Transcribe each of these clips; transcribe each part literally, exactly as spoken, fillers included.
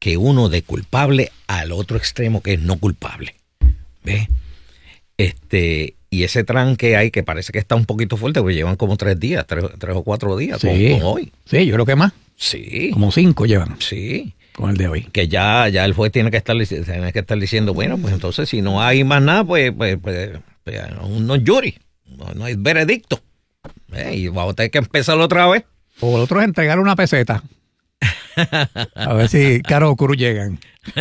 que uno de culpable al otro extremo que es no culpable. ¿Ves? Este, y ese tranque hay que parece que está un poquito fuerte, porque llevan como tres días, tres, tres o cuatro días Sí. con, con hoy. Sí, yo creo que más. Sí. Como cinco llevan. Sí. Con el de hoy. Que ya, ya el juez tiene que estar, tiene que estar diciendo, bueno, pues entonces si no hay más nada, pues, pues, pues, pues no es jury, no, no hay veredicto. Eh, y vamos a tener que empezar otra vez. O el otro es entregar una peseta. A ver si Caro o Cruz llegan.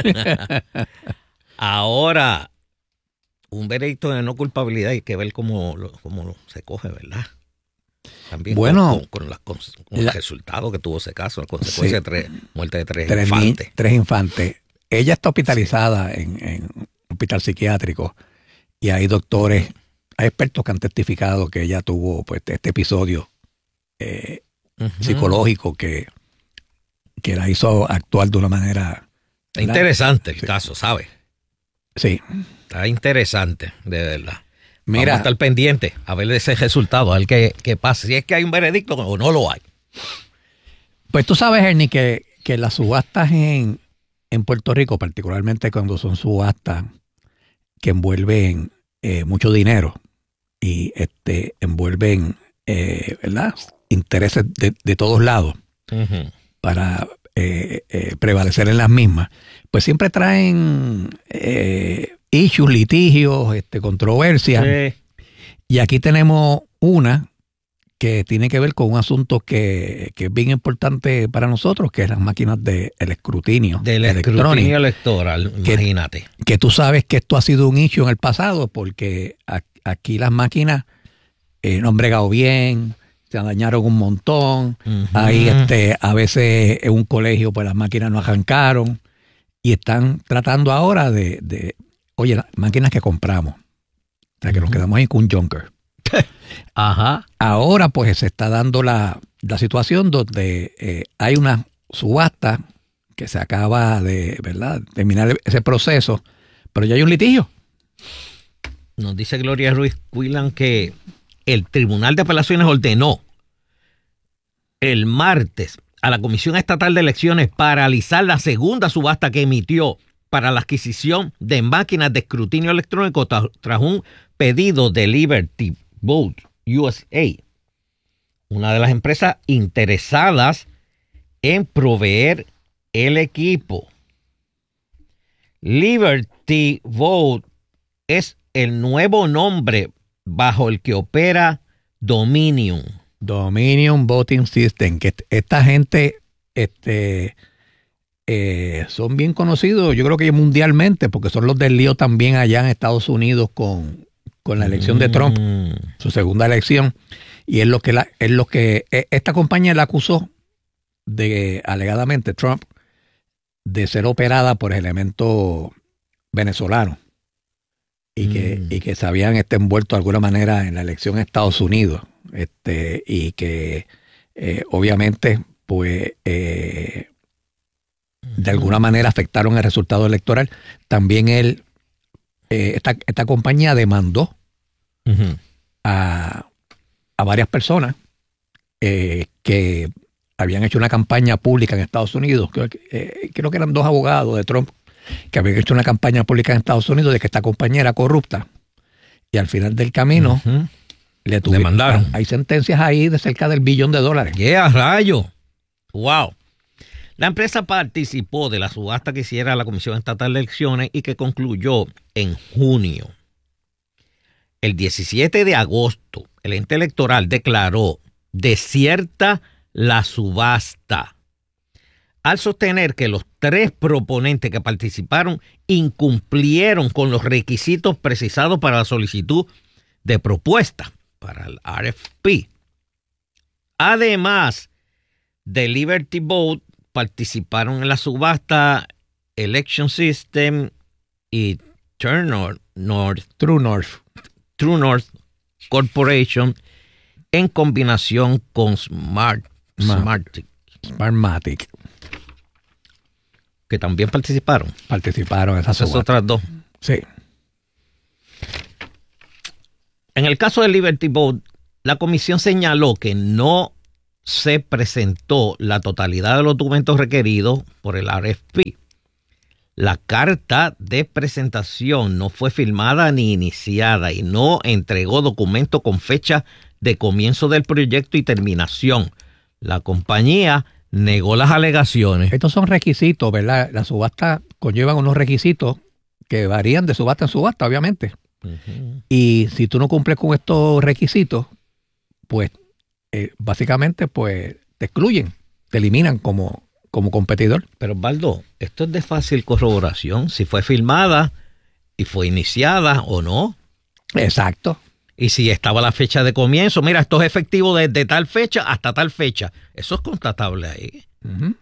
Ahora, un veredicto de no culpabilidad hay que ver cómo, lo, cómo lo, se coge, ¿verdad? También bueno, con, con, con, las, con, con la, el resultado que tuvo ese caso, la consecuencia sí, de tres, muerte de tres, tres infantes. Ni, tres infantes. Ella está hospitalizada sí. en, en un hospital psiquiátrico y hay doctores, hay expertos que han testificado que ella tuvo pues este episodio eh, uh-huh. psicológico que, que la hizo actuar de una manera... Está interesante el sí. caso, ¿sabes? Sí. Está interesante, de verdad. Mira, vamos a estar pendientes a ver ese resultado, a ver qué, qué pasa, si es que hay un veredicto o no lo hay. Pues tú sabes, Ernie, que, que las subastas en, en Puerto Rico, particularmente cuando son subastas que envuelven eh, mucho dinero y este envuelven eh, ¿verdad? intereses de, de todos lados uh-huh. para eh, eh, prevalecer en las mismas, pues siempre traen... Eh, issues, litigios, este, controversias. Sí. Y aquí tenemos una que tiene que ver con un asunto que, que es bien importante para nosotros, que es las máquinas del de escrutinio. Del escrutinio electoral, imagínate. Que, que tú sabes que esto ha sido un issue en el pasado, porque a, aquí las máquinas eh, no han bregado bien, se dañaron un montón. Uh-huh. Ahí este, a veces en un colegio pues las máquinas no arrancaron y están tratando ahora de... de oye, las máquinas que compramos, o sea, que uh-huh. nos quedamos ahí con un junker. Ajá. Ahora, pues, se está dando la, la situación donde eh, hay una subasta que se acaba de, ¿verdad?, terminar ese proceso, pero ya hay un litigio. Nos dice Gloria Ruiz Quilan que el Tribunal de Apelaciones ordenó el martes a la Comisión Estatal de Elecciones paralizar la segunda subasta que emitió para la adquisición de máquinas de escrutinio electrónico tras, tras un pedido de Liberty Vote U S A, una de las empresas interesadas en proveer el equipo. Liberty Vote es el nuevo nombre bajo el que opera Dominion. Dominion Voting System, que esta gente... este Eh, son bien conocidos, yo creo que mundialmente, porque son los del lío también allá en Estados Unidos con, con la elección de Trump, mm. su segunda elección, y es lo que la, es lo que esta compañía la acusó de, alegadamente, Trump, de ser operada por elementos venezolanos y que, mm. y que se habían este, envuelto de alguna manera en la elección de Estados Unidos, este, y que eh, obviamente pues eh, de alguna manera afectaron el resultado electoral. También él, eh, esta, esta compañía demandó uh-huh. a, a varias personas eh, que habían hecho una campaña pública en Estados Unidos. Creo que, eh, creo que eran dos abogados de Trump que habían hecho una campaña pública en Estados Unidos de que esta compañía era corrupta. Y al final del camino uh-huh. le tuvieron, demandaron. Hay sentencias ahí de cerca del billón de dólares. ¡Qué yeah, rayo! ¡Wow! La empresa participó de la subasta que hiciera la Comisión Estatal de Elecciones y que concluyó en junio. El diecisiete de agosto, el ente electoral declaró desierta la subasta al sostener que los tres proponentes que participaron incumplieron con los requisitos precisados para la solicitud de propuesta para el R F P. Además de Liberty Vote, participaron en la subasta Election System y True North, North, True North, True North Corporation en combinación con Smart, Ma, Smartmatic. Smartmatic. Que también participaron. Participaron esas, esas otras dos. Sí. En el caso de Liberty Vote, la comisión señaló que no se presentó la totalidad de los documentos requeridos por el R F P la carta de presentación no fue firmada ni iniciada y no entregó documento con fecha de comienzo del proyecto y terminación. La compañía negó las alegaciones. Estos son requisitos, ¿verdad? La subasta conllevan unos requisitos que varían de subasta en subasta, obviamente. Uh-huh. Y si tú no cumples con estos requisitos, pues eh, básicamente pues te excluyen, te eliminan como, como competidor. Pero Osvaldo, esto es de fácil corroboración, si fue firmada y fue iniciada o no. Exacto. Y si estaba la fecha de comienzo, mira, esto es efectivo desde tal fecha hasta tal fecha. Eso es constatable ahí. Uh-huh.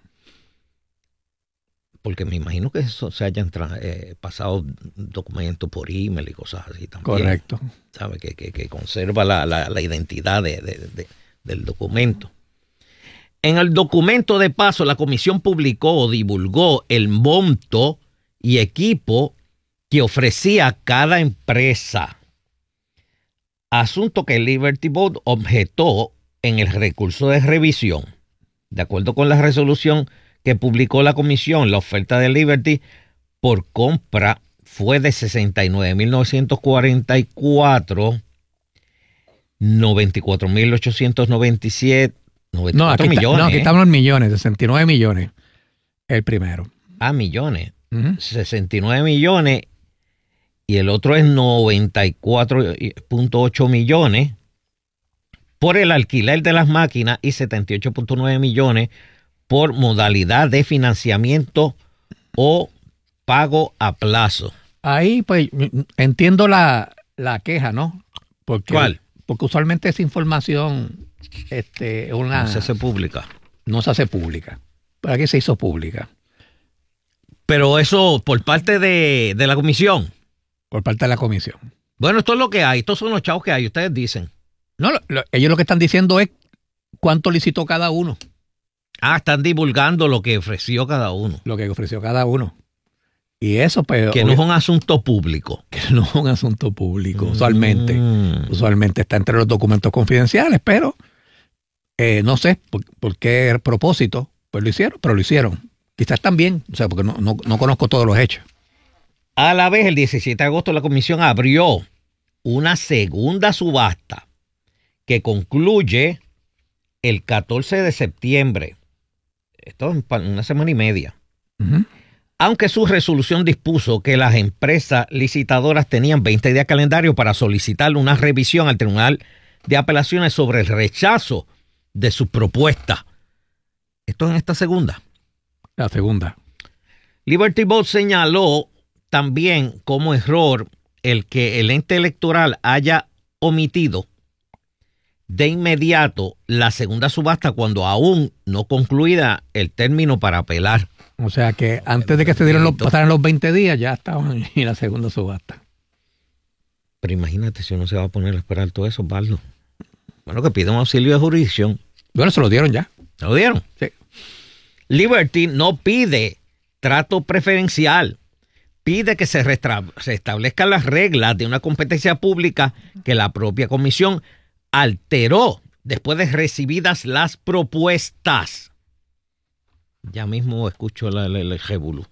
Porque me imagino que eso se hayan tra- eh, pasado documentos por email y cosas así también. Correcto. ¿Sabe? Que, que, que conserva la, la, la identidad de, de, de, del documento. En el documento de paso, la comisión publicó o divulgó el monto y equipo que ofrecía cada empresa. Asunto que Liberty Boat objetó en el recurso de revisión. De acuerdo con la resolución que publicó la comisión, la oferta de Liberty por compra fue de sesenta y nueve mil novecientos cuarenta y cuatro, noventa y cuatro mil ochocientos noventa y siete, noventa y cuatro no, aquí millones. Está, no, aquí estamos en millones, sesenta y nueve millones el primero. Ah, millones. Uh-huh. sesenta y nueve millones y el otro es noventa y cuatro punto ocho millones por el alquiler de las máquinas y setenta y ocho punto nueve millones por modalidad de financiamiento o pago a plazo. Ahí pues entiendo la, la queja, ¿no? Porque, ¿Cuál? Porque usualmente esa información este, una, no se hace pública. No se hace pública. Pero aquí se hizo pública. Pero eso por parte de, de la comisión. Por parte de la comisión. Bueno, esto es lo que hay. Estos son los chavos que hay. Ustedes dicen. No, lo, lo, ellos lo que están diciendo es cuánto licitó cada uno. Ah, están divulgando lo que ofreció cada uno. Lo que ofreció cada uno. Y eso, pues. Que no es un asunto público. Que no es un asunto público, usualmente. Mm. Usualmente está entre los documentos confidenciales, pero eh, no sé por, por qué propósito, pues lo hicieron, pero lo hicieron. Quizás también, o sea, porque no, no, no conozco todos los hechos. A la vez, el diecisiete de agosto, la comisión abrió una segunda subasta que concluye el catorce de septiembre. Esto es una semana y media. Uh-huh. Aunque su resolución dispuso que las empresas licitadoras tenían veinte días calendario para solicitar una revisión al Tribunal de Apelaciones sobre el rechazo de su propuesta. Esto es en esta segunda. La segunda. Liberty Boat señaló también como error el que el ente electoral haya omitido de inmediato la segunda subasta cuando aún no concluida el término para apelar. O sea que antes de que se dieron los, pasaran los veinte días ya estaban en la segunda subasta. Pero imagínate si uno se va a poner a esperar todo eso, Osvaldo. Bueno, que pide un auxilio de jurisdicción. Bueno, se lo dieron ya. ¿Se lo dieron? Sí. Liberty no pide trato preferencial. Pide que se, restra- se establezcan las reglas de una competencia pública que la propia comisión alteró después de recibidas las propuestas. Ya mismo escucho la, la, el revolú.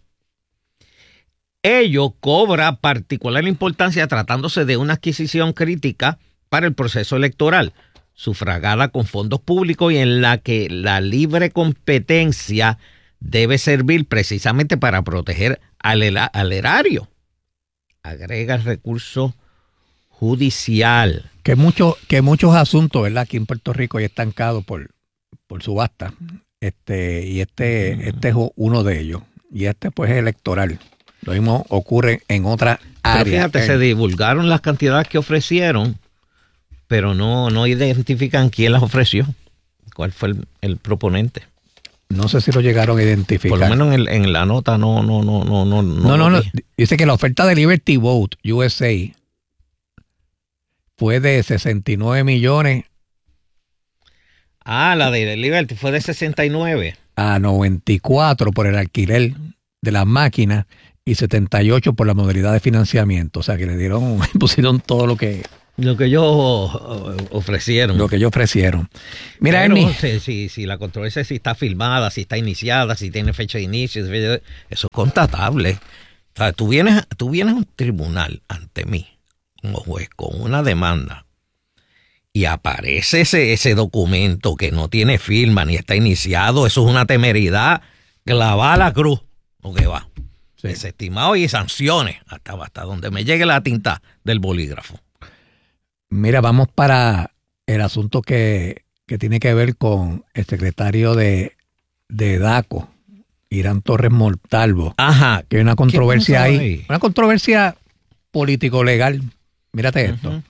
Ello cobra particular importancia tratándose de una adquisición crítica para el proceso electoral, sufragada con fondos públicos y en la que la libre competencia debe servir precisamente para proteger al, al erario. Agrega el recurso judicial. Que, mucho, que muchos asuntos, ¿verdad? Aquí en Puerto Rico hay estancados por, por subasta. Este, y este, mm. este es uno de ellos. Y este pues es electoral. Lo mismo ocurre en otras áreas. Pero fíjate, se divulgaron las cantidades que ofrecieron, pero no, no identifican quién las ofreció. ¿Cuál fue el, el proponente? No sé si lo llegaron a identificar. Por lo menos en, el, en la nota no, no, no, no, no. No, no, no. Dice que la oferta de Liberty Boat U S A fue de sesenta y nueve millones. Ah, la de Liberty fue de sesenta y nueve. A noventa y cuatro por el alquiler de las máquinas y setenta y ocho por la modalidad de financiamiento. O sea que le dieron, pusieron todo lo que, Lo que ellos uh, ofrecieron. Lo que ellos ofrecieron. Mira, Pero, Ernie. Si, si, si la controversia si está filmada, si está iniciada, si tiene fecha de inicio, eso es constatable. O sea, tú vienes, tú vienes a un tribunal ante mí, como juez, con una demanda, y aparece ese, ese documento que no tiene firma ni está iniciado, eso es una temeridad clavada a la cruz, lo que va. Sí. Desestimado y sanciones, hasta, hasta donde me llegue la tinta del bolígrafo. Mira, vamos para el asunto que, que tiene que ver con el secretario de, de DACO, Irán Torres Montalvo. Ajá. Que hay una controversia ahí, ahí, una controversia político-legal. Mírate uh-huh. esto.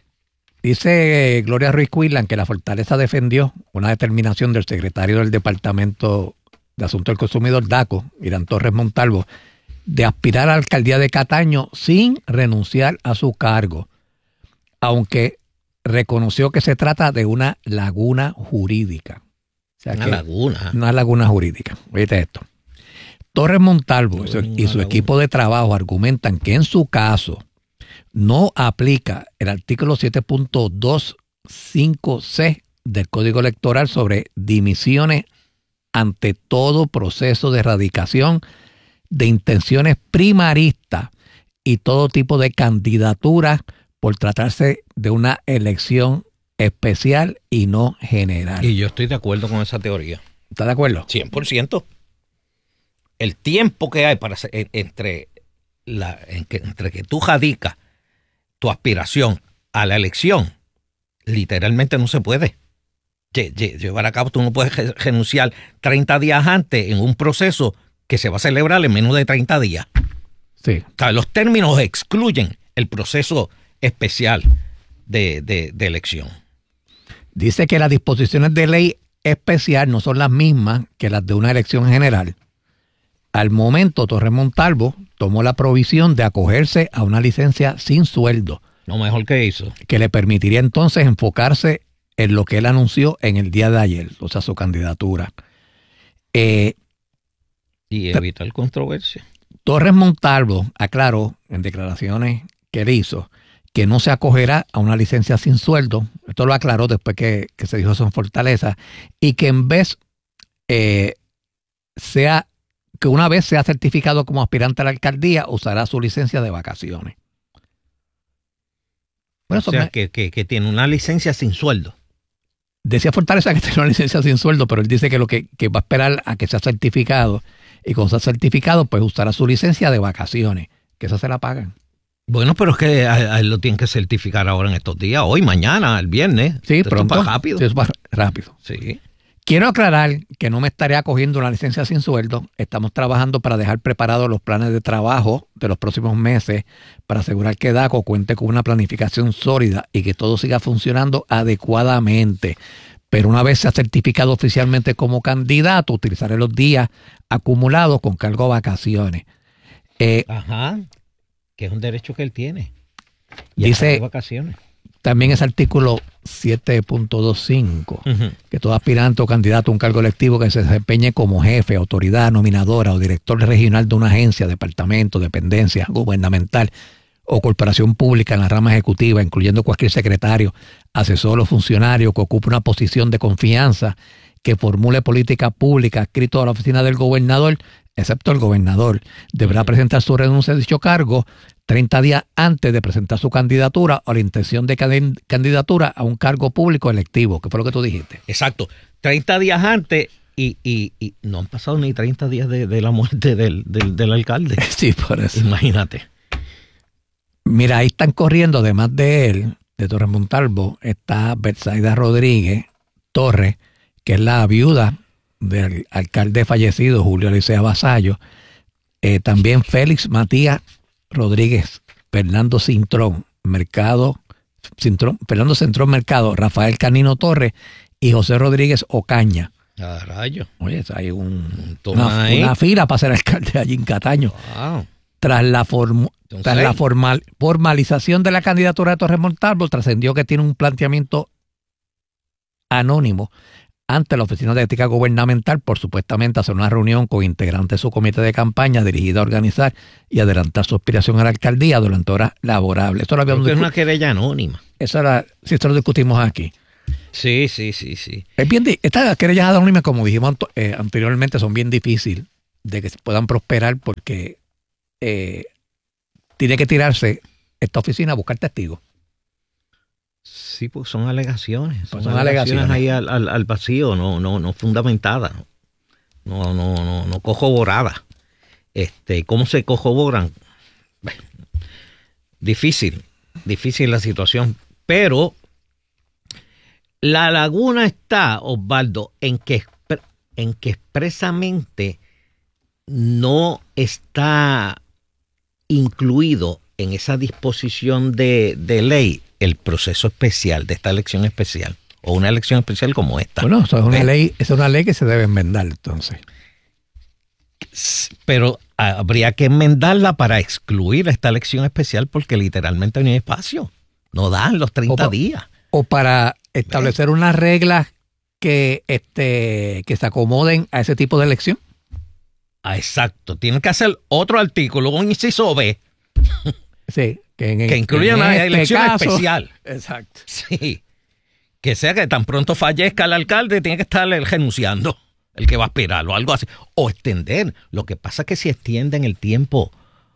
Dice Gloria Ruiz Quinlan que la Fortaleza defendió una determinación del secretario del Departamento de Asuntos del Consumidor, DACO, Irán Torres Montalvo, de aspirar a la alcaldía de Cataño sin renunciar a su cargo, aunque reconoció que se trata de una laguna jurídica. O sea una que, laguna. Una laguna jurídica. Oíste esto. Torres Montalvo y su, y su equipo de trabajo argumentan que en su caso no aplica el artículo siete punto veinticinco ce del Código Electoral sobre dimisiones ante todo proceso de erradicación de intenciones primaristas y todo tipo de candidaturas por tratarse de una elección especial y no general. Y yo estoy de acuerdo con esa teoría. ¿Estás de acuerdo? cien por ciento. El tiempo que hay para hacer, entre, la, entre que tú radicas tu aspiración a la elección, literalmente no se puede llevar a cabo. Tú no puedes renunciar treinta días antes en un proceso que se va a celebrar en menos de treinta días. Sí. O sea, los términos excluyen el proceso especial de, de, de elección. Dice que las disposiciones de ley especial no son las mismas que las de una elección general. Al momento, Torres Montalvo tomó la provisión de acogerse a una licencia sin sueldo. Lo mejor que hizo. Que le permitiría entonces enfocarse en lo que él anunció en el día de ayer, o sea, su candidatura. Eh, y evitar controversia. Torres Montalvo aclaró en declaraciones que él hizo que no se acogerá a una licencia sin sueldo. Esto lo aclaró después que, que se dijo eso en Fortaleza. Y que en vez eh, sea que una vez sea certificado como aspirante a la alcaldía, usará su licencia de vacaciones. Bueno, o sea, me... que, que, que tiene una licencia sin sueldo. Decía Fortaleza que tiene una licencia sin sueldo, pero él dice que lo que, que va a esperar a que sea certificado, y cuando sea certificado, pues usará su licencia de vacaciones, que esa se la pagan. Bueno, pero es que a, a él lo tienen que certificar ahora en estos días, hoy, mañana, el viernes. Sí, pronto. Esto va rápido. Sí, es más rápido. Sí. Quiero aclarar que no me estaré acogiendo una licencia sin sueldo. Estamos trabajando para dejar preparados los planes de trabajo de los próximos meses para asegurar que DACO cuente con una planificación sólida y que todo siga funcionando adecuadamente. Pero una vez sea certificado oficialmente como candidato, utilizaré los días acumulados con cargo a vacaciones. Eh, Ajá, que es un derecho que él tiene. Y dice vacaciones. También ese artículo siete punto veinticinco, uh-huh. que todo aspirante o candidato a un cargo electivo que se desempeñe como jefe, autoridad nominadora o director regional de una agencia, departamento, dependencia gubernamental o corporación pública en la rama ejecutiva, incluyendo cualquier secretario, asesor o funcionario que ocupe una posición de confianza, que formule política pública adscrito a la oficina del gobernador, excepto el gobernador, deberá presentar su renuncia a dicho cargo treinta días antes de presentar su candidatura o la intención de candidatura a un cargo público electivo, que fue lo que tú dijiste. Exacto, treinta días antes y, y, y no han pasado ni treinta días de, de la muerte del, del, del alcalde. Sí, por eso. Imagínate. Mira, ahí están corriendo, además de él, de Torres Montalvo, está Betsaida Rodríguez Torres, que es la viuda del alcalde fallecido Julio Licea Vasallo, eh, también Félix Matías Rodríguez, Fernando Cintrón Mercado, Cintrón, Fernando Cintrón Mercado, Rafael Canino Torres y José Rodríguez Ocaña. A rayo. Oye, hay un, una, una fila para ser alcalde allí en Cataño. Wow. Tras la, form, tras la formal, formalización de la candidatura de Torres Montalvo, trascendió que tiene un planteamiento anónimo ante la Oficina de Ética Gubernamental por supuestamente hacer una reunión con integrantes de su comité de campaña dirigida a organizar y adelantar su aspiración a la alcaldía durante horas laborables. Esto lo habíamos es una querella anónima. Eso era, si esto lo discutimos aquí. Sí, sí, sí, sí. Es bien, estas querellas anónimas, como dijimos eh, anteriormente, son bien difíciles de que se puedan prosperar porque eh, tiene que tirarse esta oficina a buscar testigos. Sí, pues son alegaciones. Son, son alegaciones, alegaciones ahí al, al, al vacío, no, no, no fundamentadas. No, no, no, no corroboradas. Este, ¿cómo se corroboran? Bueno, difícil, difícil la situación, pero la laguna está, Osvaldo, en que, en que expresamente no está incluido en esa disposición de, de ley el proceso especial de esta elección especial o una elección especial como esta. Bueno, eso es una ley, es una ley que se debe enmendar entonces. Pero habría que enmendarla para excluir esta elección especial porque literalmente no hay espacio. No dan los treinta o, días. O para establecer ¿Ves? unas reglas que, este, que se acomoden a ese tipo de elección. Ah, exacto. Tienen que hacer otro artículo, un inciso B. Sí. Que, en, que incluya una este elección caso, especial. Exacto. Sí. Que sea que tan pronto fallezca el alcalde, tiene que estar renunciando el que va a aspirar o algo así. O extender. Lo que pasa es que si extienden el tiempo,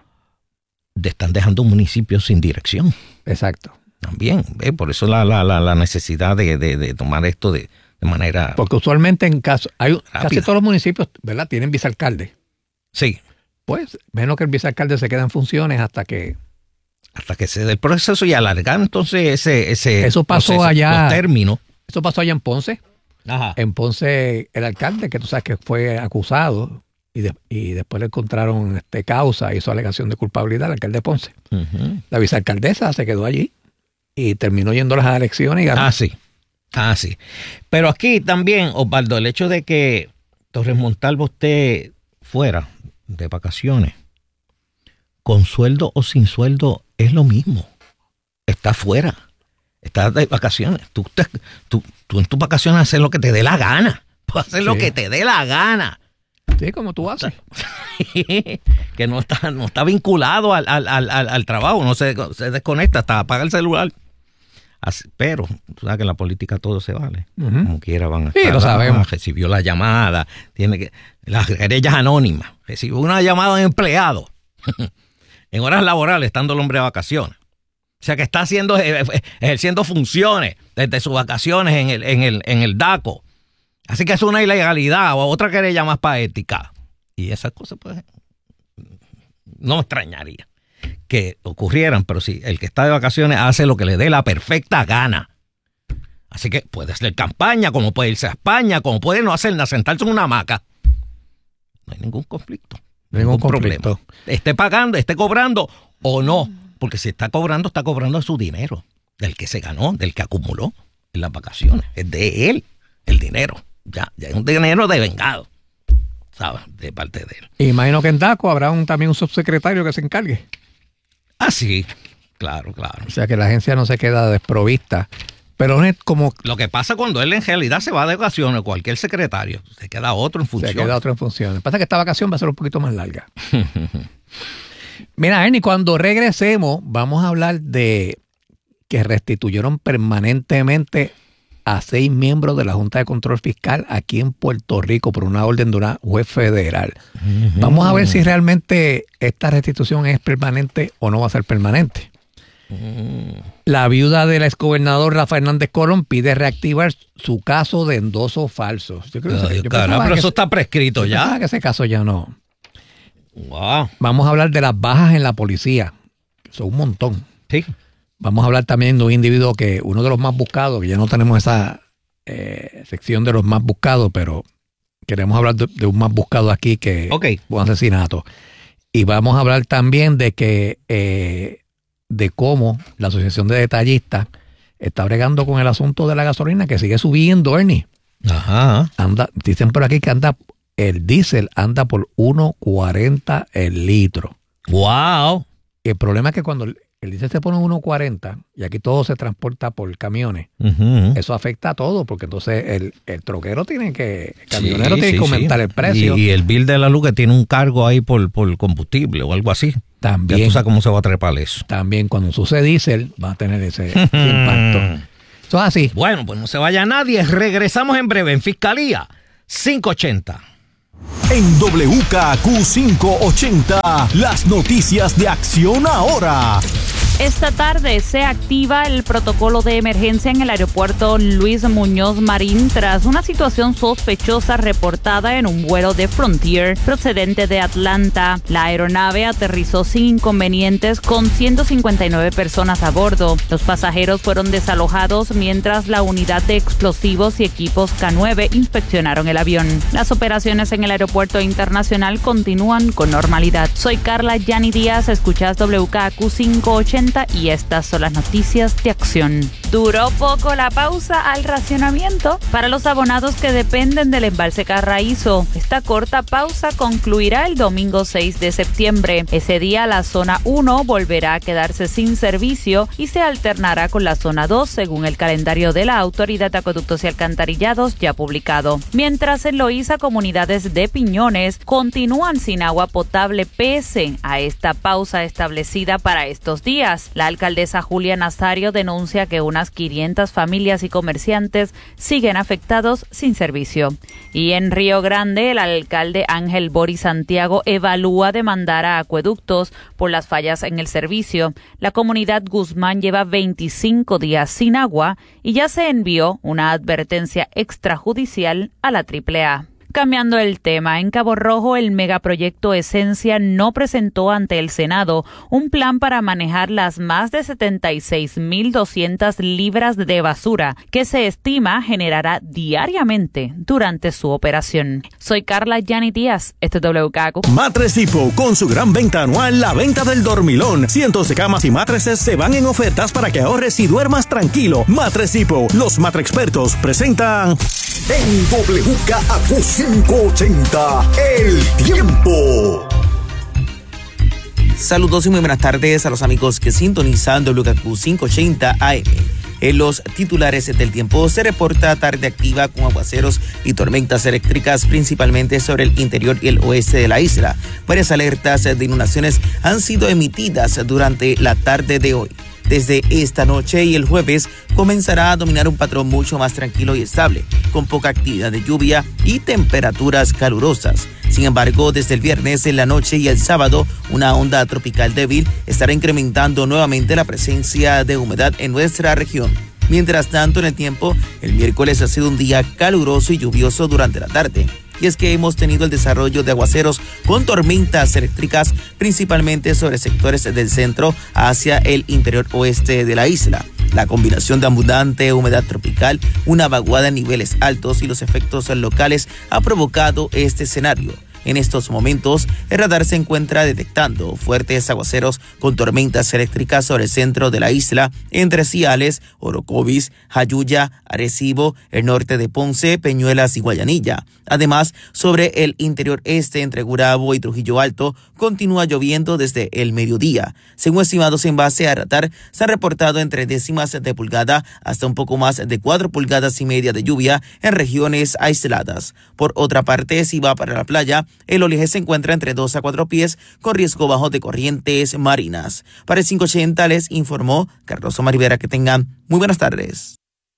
de están dejando un municipio sin dirección. Exacto. También, ¿ve? Por eso la, la, la, la necesidad de, de, de tomar esto de, de manera. Porque usualmente en caso, hay, casi todos los municipios, ¿verdad?, tienen vicealcalde. Sí. Pues, menos que el vicealcalde se queda en funciones hasta que. Hasta que se dé el proceso y alargar entonces ese, ese eso pasó proceso, allá. Los términos. Eso pasó allá en Ponce. Ajá. En Ponce, el alcalde, que tú sabes que fue acusado y, de, y después le encontraron este, causa, hizo alegación de culpabilidad al alcalde de Ponce. Uh-huh. La vicealcaldesa se quedó allí y terminó yendo a las elecciones y ganó. Ah, sí. Ah, sí. Pero aquí también, Osvaldo, el hecho de que Torres Montalvo esté fuera de vacaciones, con sueldo o sin sueldo, es lo mismo. Está fuera. Estás de vacaciones. Tú, te, tú, tú en tus vacaciones haces lo que te dé la gana. Puedes hacer sí. lo que te dé la gana. Sí, como tú haces. Que no está, no está vinculado al, al, al, al trabajo. No se, se desconecta hasta apaga el celular. Así, pero tú sabes que en la política todo se vale. Uh-huh. Como quiera van a sí, estar. Lo sabemos. Recibió la llamada. Tiene que las querellas anónimas. Recibió una llamada de empleado en horas laborales, estando el hombre de vacaciones. O sea que está haciendo, ejerciendo funciones desde sus vacaciones en el, en el, en el DACO. Así que es una ilegalidad o otra querella más paética. Y esas cosas, pues, no me extrañaría que ocurrieran, pero sí, el que está de vacaciones hace lo que le dé la perfecta gana. Así que puede hacer campaña, como puede irse a España, como puede no hacer nada, sentarse en una hamaca. No hay ningún conflicto. Ningún, ningún problema. Esté pagando, esté cobrando o no. Porque si está cobrando, está cobrando su dinero, del que se ganó, del que acumuló en las vacaciones. Es de él el dinero. Ya, ya es un dinero devengado, ¿sabes? De parte de él. Imagino que en DACO habrá un, también un subsecretario que se encargue. Ah, sí, claro, claro. O sea que la agencia no se queda desprovista. Pero es como... Lo que pasa cuando él en realidad se va de vacaciones, cualquier secretario, se queda otro en funciones. Se queda otro en funciones. Pasa que esta vacación va a ser un poquito más larga. Mira, Ernie, cuando regresemos vamos a hablar de que restituyeron permanentemente a seis miembros de la Junta de Control Fiscal aquí en Puerto Rico por una orden de una juez federal. Uh-huh. Vamos a ver si realmente esta restitución es permanente o no va a ser permanente. Uh-huh. La viuda del exgobernador Rafael Hernández Colón pide reactivar su caso de endoso falso. Yo creo Ay, que, yo cara, pero que eso está prescrito ya. Que ese caso ya no. Wow. Vamos a hablar de las bajas en la policía. Son un montón. Sí. Vamos a hablar también de un individuo que, uno de los más buscados, que ya no tenemos esa eh, sección de los más buscados, pero queremos hablar de, de un más buscado aquí que okay. un asesinato. Y vamos a hablar también de que eh, de cómo la Asociación de Detallistas está bregando con el asunto de la gasolina que sigue subiendo, Ernie. Ajá. Anda, dicen por aquí que anda el diésel anda por uno cuarenta el litro. Wow. Y el problema es que cuando el diésel se pone uno cuarenta y aquí todo se transporta por camiones, Uh-huh. eso afecta a todo, porque entonces el, el troquero tiene que, el camionero Sí, tiene sí, que aumentar sí. el precio. Y, y el bill de la luz que tiene un cargo ahí por, por combustible o algo así. También, Ya tú sabes cómo se va a trepar eso. también cuando use diésel va a tener ese, ese impacto. Eso es así. Bueno, pues no se vaya nadie. Regresamos en breve en Fiscalía quinientos ochenta. En W K Q quinientos ochenta, las noticias de Acción Ahora. Esta tarde se activa el protocolo de emergencia en el aeropuerto Luis Muñoz Marín tras una situación sospechosa reportada en un vuelo de Frontier procedente de Atlanta. La aeronave aterrizó sin inconvenientes con ciento cincuenta y nueve personas a bordo. Los pasajeros fueron desalojados mientras la unidad de explosivos y equipos K nueve inspeccionaron el avión. Las operaciones en el aeropuerto internacional continúan con normalidad. Soy Carla Yani Díaz, escuchas W K Q quinientos ochenta y estas son las noticias de Acción. Duró poco la pausa al racionamiento para los abonados que dependen del embalse Carraízo. Esta corta pausa concluirá el domingo seis de septiembre. Ese día la zona uno volverá a quedarse sin servicio y se alternará con la zona dos según el calendario de la Autoridad de Acueductos y Alcantarillados ya publicado. Mientras en Loíza comunidades de Piñones continúan sin agua potable pese a esta pausa establecida para estos días. La alcaldesa Julia Nazario denuncia que unas quinientas familias y comerciantes siguen afectados sin servicio. Y en Río Grande, el alcalde Ángel Boris Santiago evalúa demandar a Acueductos por las fallas en el servicio. La comunidad Guzmán lleva veinticinco días sin agua y ya se envió una advertencia extrajudicial a la triple A. Cambiando el tema, en Cabo Rojo el megaproyecto Esencia no presentó ante el Senado un plan para manejar las más de setenta y seis mil doscientas libras de basura que se estima generará diariamente durante su operación. Soy Carla Yani Díaz, este es W K Q. Matres Depot, con su gran venta anual, la venta del dormilón. Cientos de camas y matrices se van en ofertas para que ahorres y duermas tranquilo. Matres Depot, los matrexpertos presentan en W K Q quinientos ochenta, el tiempo. Saludos y muy buenas tardes a los amigos que sintonizan W K Q quinientos ochenta A M. En los titulares del tiempo se reporta tarde activa con aguaceros y tormentas eléctricas principalmente sobre el interior y el oeste de la isla. Varias alertas de inundaciones han sido emitidas durante la tarde de hoy. Desde esta noche y el jueves comenzará a dominar un patrón mucho más tranquilo y estable, con poca actividad de lluvia y temperaturas calurosas. Sin embargo, desde el viernes en la noche y el sábado, una onda tropical débil estará incrementando nuevamente la presencia de humedad en nuestra región. Mientras tanto, en el tiempo, el miércoles ha sido un día caluroso y lluvioso durante la tarde. Y es que hemos tenido el desarrollo de aguaceros con tormentas eléctricas, principalmente sobre sectores del centro hacia el interior oeste de la isla. La combinación de abundante humedad tropical, una vaguada en niveles altos y los efectos locales ha provocado este escenario. En estos momentos, el radar se encuentra detectando fuertes aguaceros con tormentas eléctricas sobre el centro de la isla, entre Ciales, Orocovis, Jayuya, Arecibo, el norte de Ponce, Peñuelas y Guayanilla. Además, sobre el interior este, entre Gurabo y Trujillo Alto, continúa lloviendo desde el mediodía. Según estimados en base a radar, se han reportado entre décimas de pulgada hasta un poco más de cuatro pulgadas y media de lluvia en regiones aisladas. Por otra parte, si va para la playa, el oleaje se encuentra entre dos a cuatro pies con riesgo bajo de corrientes marinas. Para el quinientos ochenta les informó Carlos Omar Rivera. Que tengan muy buenas tardes.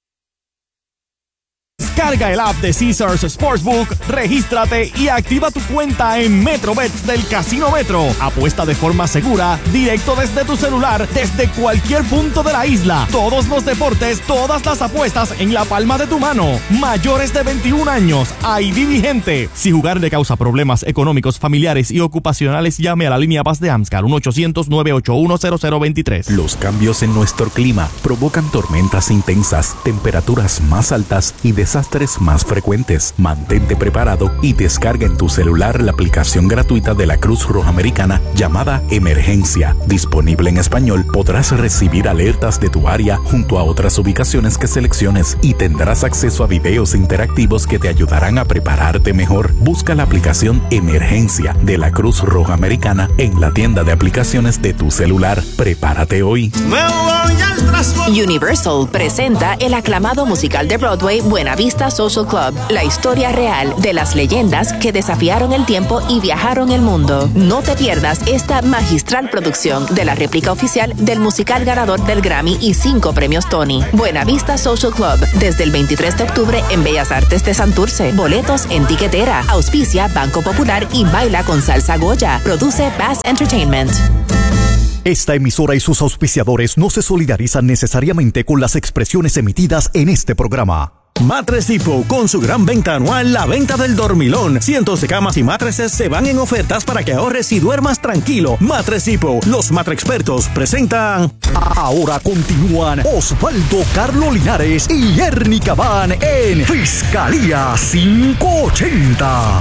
Descarga el app de Caesars Sportsbook, regístrate y activa tu cuenta en MetroBets del Casino Metro. Apuesta de forma segura, directo desde tu celular, desde cualquier punto de la isla. Todos los deportes, todas las apuestas en la palma de tu mano. Mayores de veintiún años, I D vigente. Si jugar le causa problemas económicos, familiares y ocupacionales, llame a la línea Paz de AMSCAR uno ochocientos, nueve ocho uno, cero cero dos tres. Los cambios en nuestro clima provocan tormentas intensas, temperaturas más altas y de desastres más frecuentes. Mantente preparado y descarga en tu celular la aplicación gratuita de la Cruz Roja Americana llamada Emergencia. Disponible en español, podrás recibir alertas de tu área junto a otras ubicaciones que selecciones y tendrás acceso a videos interactivos que te ayudarán a prepararte mejor. Busca la aplicación Emergencia de la Cruz Roja Americana en la tienda de aplicaciones de tu celular. Prepárate hoy. Universal presenta el aclamado musical de Broadway Buena Vista Social Club, la historia real de las leyendas que desafiaron el tiempo y viajaron el mundo. No te pierdas esta magistral producción de la réplica oficial del musical ganador del Grammy y cinco premios Tony. Buena Vista Social Club, desde el veintitrés de octubre en Bellas Artes de Santurce. Boletos en tiquetera. Auspicia Banco Popular y Baila con Salsa Goya. Produce Bass Entertainment. Esta emisora y sus auspiciadores no se solidarizan necesariamente con las expresiones emitidas en este programa. Mattress Depot, con su gran venta anual, la venta del dormilón. Cientos de camas y mattresses se van en ofertas para que ahorres y duermas tranquilo. Mattress Depot, los matrexpertos presentan... Ahora continúan Osvaldo Carlo Linares y Ernie Cabán en Fiscalía quinientos ochenta.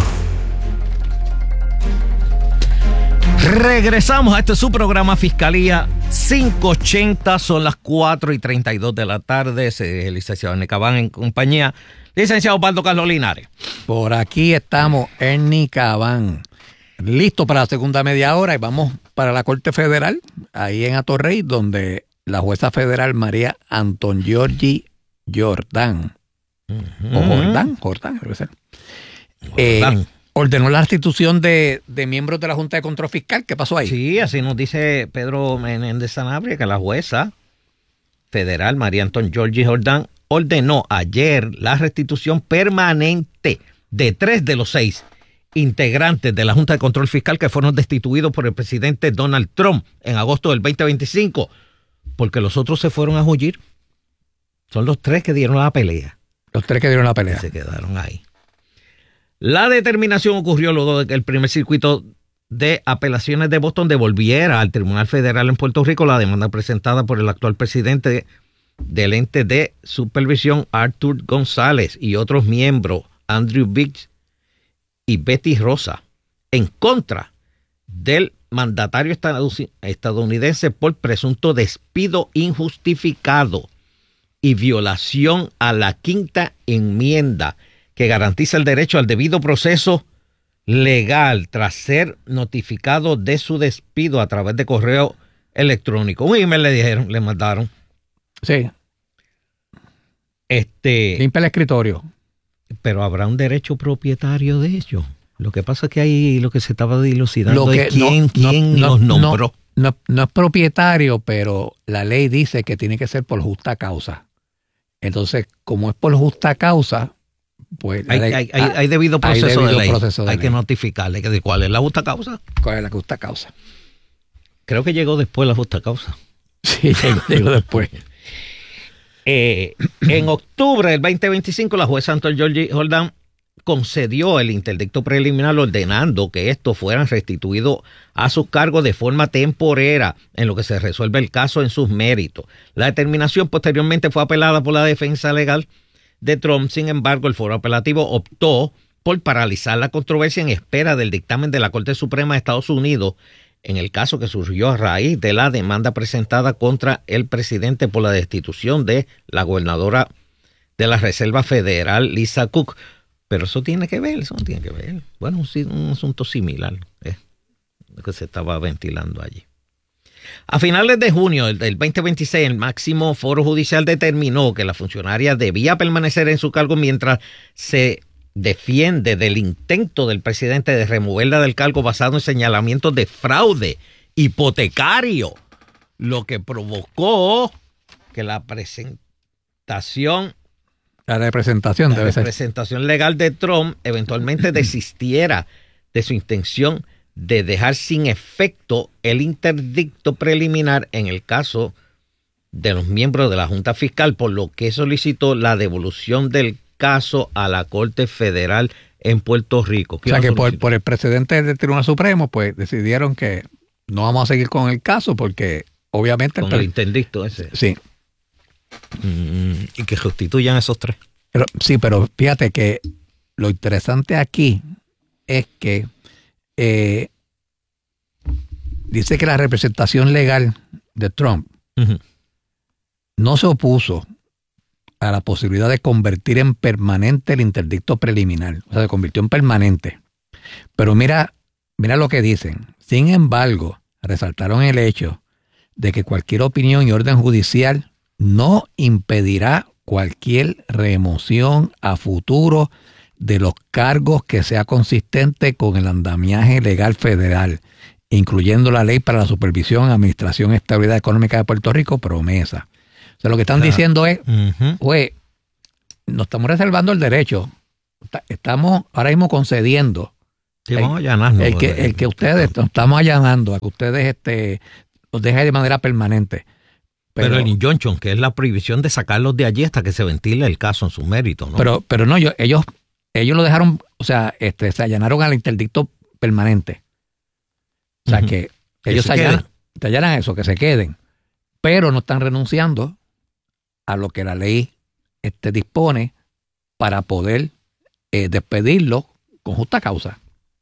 Regresamos a este su programa Fiscalía quinientos ochenta, son las cuatro y treinta y dos de la tarde. El licenciado Ernie Cabán en compañía. Licenciado Osvaldo Carlos Linares. Por aquí estamos, Ernie Cabán, listo para la segunda media hora y vamos para la Corte Federal, ahí en Atorrey, donde la jueza federal María Anton Giorgi Jordán, uh-huh. o Jordán, Jordán, debe ser. Jordán. Eh, ordenó la restitución de, de miembros de la Junta de Control Fiscal. ¿Qué pasó ahí? Sí, así nos dice Pedro Menéndez Sanabria, que la jueza federal María Anton Giorgi Jordán ordenó ayer la restitución permanente de tres de los seis integrantes de la Junta de Control Fiscal que fueron destituidos por el presidente Donald Trump en agosto del veinte veinticinco, porque los otros se fueron a huir. Son los tres que dieron la pelea. Los tres que dieron la pelea. Se quedaron ahí. La determinación ocurrió luego de que el primer circuito de apelaciones de Boston devolviera al Tribunal Federal en Puerto Rico la demanda presentada por el actual presidente del ente de supervisión, Arthur González, y otros miembros, Andrew Biggs y Betty Rosa, en contra del mandatario estadounidense por presunto despido injustificado y violación a la quinta enmienda que garantiza el derecho al debido proceso legal tras ser notificado de su despido a través de correo electrónico. Un email le dijeron, le mandaron. Sí. Este. Limpia el escritorio. Pero habrá un derecho propietario de ello. Lo que pasa es que ahí lo que se estaba dilucidando que, es quién, no, quién no, los nombró. No, no, no es propietario, pero la ley dice que tiene que ser por justa causa. Entonces, como es por justa causa, pues hay, hay, hay, hay, hay debido proceso, hay debido de ley. Proceso de hay ley. Que notificarle que de cuál es la justa causa. ¿Cuál es la justa causa? Creo que llegó después la justa causa. Sí, llegó, llegó después. Eh, en octubre del veinte veinticinco, la jueza Anton Giorgi Jordán concedió el interdicto preliminar ordenando que estos fueran restituidos a sus cargos de forma temporera en lo que se resuelve el caso en sus méritos. La determinación posteriormente fue apelada por la defensa legal de Trump. Sin embargo, el foro apelativo optó por paralizar la controversia en espera del dictamen de la Corte Suprema de Estados Unidos en el caso que surgió a raíz de la demanda presentada contra el presidente por la destitución de la gobernadora de la Reserva Federal, Lisa Cook. Pero eso tiene que ver, eso no tiene que ver. Bueno, un, un asunto similar, eh, lo que se estaba ventilando allí. A finales de junio del, del veinte veintiséis, el máximo foro judicial determinó que la funcionaria debía permanecer en su cargo mientras se defiende del intento del presidente de removerla del cargo basado en señalamientos de fraude hipotecario, lo que provocó que la presentación La representación la debe representación ser. legal de Trump eventualmente desistiera de su intención de dejar sin efecto el interdicto preliminar en el caso de los miembros de la Junta Fiscal, por lo que solicitó la devolución del caso a la Corte Federal en Puerto Rico. O sea que por, por el precedente del Tribunal Supremo, pues decidieron que no vamos a seguir con el caso porque obviamente... Con el, el interdicto ese. Sí. Mm, y que sustituyan esos tres. Pero, sí, pero fíjate que lo interesante aquí es que eh, dice que la representación legal de Trump uh-huh. no se opuso a la posibilidad de convertir en permanente el interdicto preliminar. O sea, se convirtió en permanente. Pero mira, mira lo que dicen. Sin embargo, resaltaron el hecho de que cualquier opinión y orden judicial no impedirá cualquier remoción a futuro de los cargos que sea consistente con el andamiaje legal federal, incluyendo la Ley para la Supervisión, Administración y Estabilidad Económica de Puerto Rico, PROMESA. O sea, lo que están claro. diciendo es, uh-huh. oye, nos estamos reservando el derecho, estamos ahora mismo concediendo sí, vamos el, a el, que, el que ustedes, nos estamos allanando a que ustedes este, los dejen de manera permanente. Pero, pero el injunction, que es la prohibición de sacarlos de allí hasta que se ventile el caso en su mérito, ¿no? Pero, pero no, yo, ellos, ellos lo dejaron, o sea, este, se allanaron al interdicto permanente. O sea, uh-huh. que ellos se allanan, se allanan eso, que se queden. Pero no están renunciando a lo que la ley este, dispone para poder eh, despedirlo con justa causa.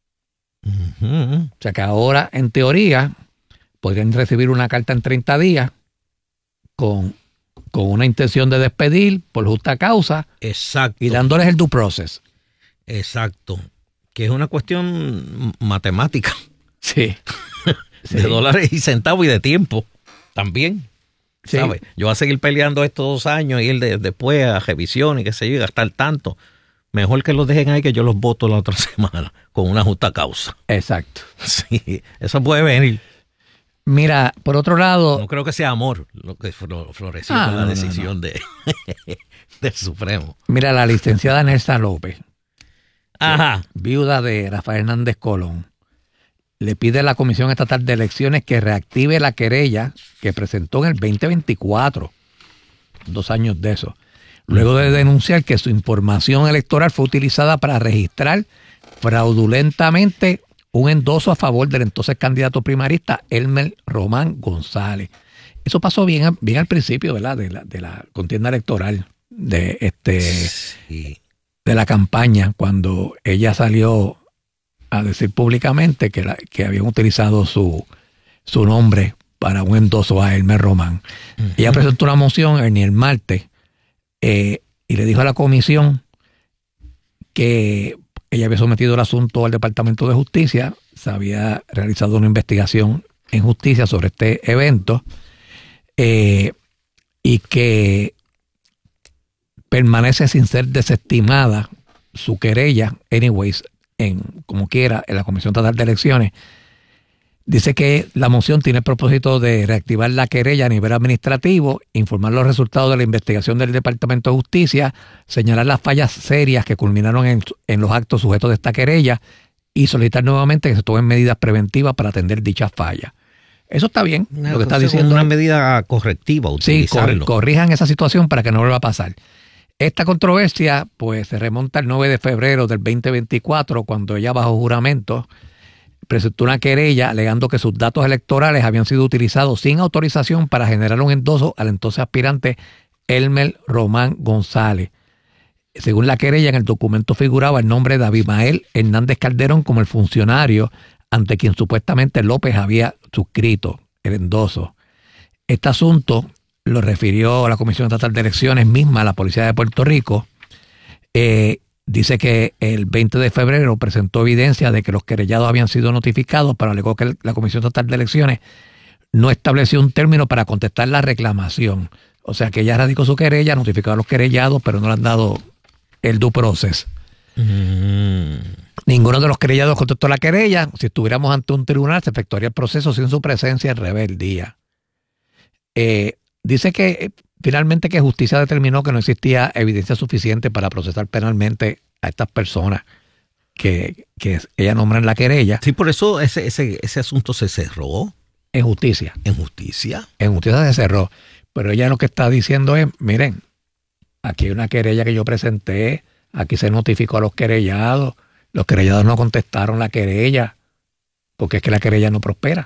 Uh-huh. O sea, que ahora, en teoría, podrían recibir una carta en treinta días con, con una intención de despedir por justa causa. Exacto. Y dándoles el due process. Exacto. Que es una cuestión matemática. Sí. de sí. dólares y centavos y de tiempo también. Sí. ¿Sabes? Yo voy a seguir peleando estos dos años y él de, después a revisión y que se llegue a gastar tanto. Mejor que los dejen ahí que yo los voto la otra semana con una justa causa. Exacto. Sí, eso puede venir. Mira, por otro lado... No creo que sea amor lo que floreció ah, con la no, decisión no, no. de del Supremo. Mira, la licenciada Nelsa López, Ajá. viuda de Rafael Hernández Colón, le pide a la Comisión Estatal de Elecciones que reactive la querella que presentó en el veinte veinticuatro, dos años de eso, luego de denunciar que su información electoral fue utilizada para registrar fraudulentamente un endoso a favor del entonces candidato primarista Elmer Román González. Eso pasó bien, bien al principio, ¿verdad? De la, de la contienda electoral, de este sí. de la campaña, cuando ella salió a decir públicamente que, la, que habían utilizado su, su nombre para un endoso a Elmer Román. Uh-huh. Ella presentó una moción el, el martes eh, y le dijo a la comisión que ella había sometido el asunto al Departamento de Justicia, se había realizado una investigación en justicia sobre este evento eh, y que permanece sin ser desestimada su querella, anyways, en como quiera, en la Comisión Estatal de Elecciones. Dice que la moción tiene el propósito de reactivar la querella a nivel administrativo, informar los resultados de la investigación del Departamento de Justicia, señalar las fallas serias que culminaron en, en los actos sujetos de esta querella y solicitar nuevamente que se tomen medidas preventivas para atender dichas fallas. Eso está bien, no, lo que está diciendo. Una medida correctiva, utilizarlo. Sí, cor, corrijan esa situación para que no vuelva a pasar. Esta controversia pues se remonta al nueve de febrero del veinte veinticuatro, cuando ella bajo juramento presentó una querella alegando que sus datos electorales habían sido utilizados sin autorización para generar un endoso al entonces aspirante Elmer Román González. Según la querella, en el documento figuraba el nombre de Abimael Hernández Calderón como el funcionario ante quien supuestamente López había suscrito el endoso. Este asunto lo refirió a la Comisión Estatal de Elecciones misma, a la Policía de Puerto Rico. Eh, Dice que el veinte de febrero presentó evidencia de que los querellados habían sido notificados, pero alegó que la Comisión Estatal de Elecciones no estableció un término para contestar la reclamación. O sea que ella radicó su querella, notificó a los querellados, pero no le han dado el due process. Mm. Ninguno de los querellados contestó la querella. Si estuviéramos ante un tribunal, se efectuaría el proceso sin su presencia en rebeldía. Eh, dice que finalmente que justicia determinó que no existía evidencia suficiente para procesar penalmente a estas personas que, que ella nombra en la querella. Sí, por eso ese, ese, ese asunto se cerró. En justicia. ¿En justicia? En justicia se cerró. Pero ella lo que está diciendo es, miren, aquí hay una querella que yo presenté, aquí se notificó a los querellados, los querellados no contestaron la querella, porque es que la querella no prospera.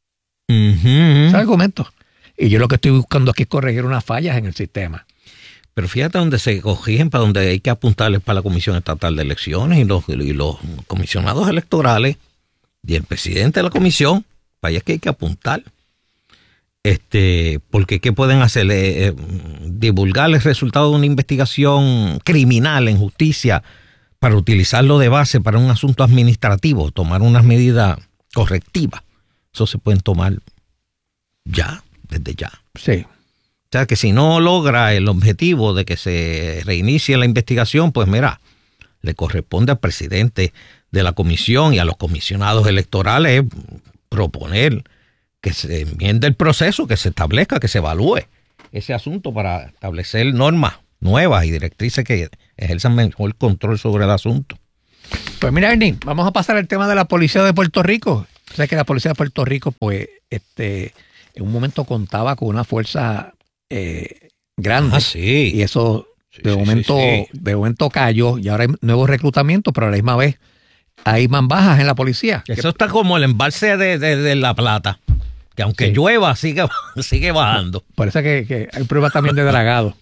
Uh-huh. Ese argumento. Y yo lo que estoy buscando aquí es corregir unas fallas en el sistema. Pero fíjate donde se corrigen, para donde hay que apuntarles para la Comisión Estatal de Elecciones y los, y los comisionados electorales y el presidente de la comisión, para allá es que hay que apuntar. Este, porque ¿qué pueden hacer? Eh, divulgar el resultado de una investigación criminal en justicia para utilizarlo de base para un asunto administrativo, tomar unas medidas correctivas. Eso se pueden tomar ya, desde ya. Sí. O sea, que si no logra el objetivo de que se reinicie la investigación, pues mira, le corresponde al presidente de la comisión y a los comisionados electorales proponer que se enmiende el proceso, que se establezca, que se evalúe ese asunto para establecer normas nuevas y directrices que ejerzan mejor control sobre el asunto. Pues mira, Ernie, vamos a pasar al tema de la policía de Puerto Rico. O sea que la policía de Puerto Rico, pues, este, en un momento contaba con una fuerza eh, grande. Ah, sí. Y eso Sí, de sí, momento, sí, sí. de momento cayó y ahora hay nuevos reclutamientos, pero a la misma vez hay más bajas en la policía. Eso está como el embalse de, de, de La Plata, que aunque Sí. llueva, sigue, sigue bajando. Parece que, que hay pruebas también de dragado.